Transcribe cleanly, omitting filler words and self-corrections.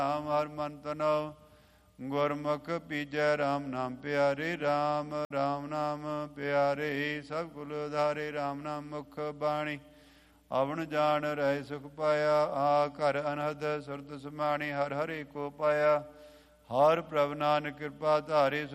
ਰਾਮ ਹਰ ਮਨ ਤਨੋ ਗੁਰਮੁਖ ਪੀਜੈ ਰਾਮ ਨਾਮ ਪਿਆਰੇ ਰਾਮ ਰਾਮ ਨਾਮ ਪਿਆਰੇ ਸਭ ਕੁਲ ਉਧਾਰੇ ਰਾਮ ਨਾਮ ਮੁਖ ਬਾਣੀ ਅਵਣ ਜਾਣ ਰਹਿ ਸੁਖ ਪਾਇਆ ਆ ਘਰ ਅਨਹਦ ਸੁਰਤ ਸਮਾਣੀ ਹਰ ਹਰਿ ਕੋ ਪਾਇਆ ਹਰ ਪ੍ਰਭ ਨਾਨਕ ਕਿਰਪਾ ਧਾਰੇ